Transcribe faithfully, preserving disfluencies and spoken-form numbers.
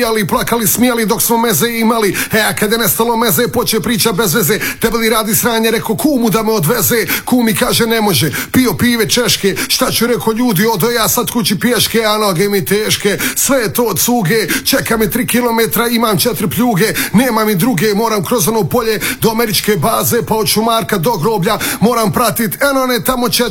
jali, plakali, smijali dok smo meze imali. E, a kada je nestalo meze, poče priča bez veze. Tebe li radi sranje, reko kumu da me odveze. Kumi kaže ne može, pio pive češke. Šta ću, reko ljudi, odo ja sad kući pješke, a noge mi teške. Sve je to od cuge, čeka me tri kilometra, imam četiri pljuge. Nema mi druge, moram kroz ono polje do američke baze, pa od šumarka do groblja. Moram pratit, eno ne tamo će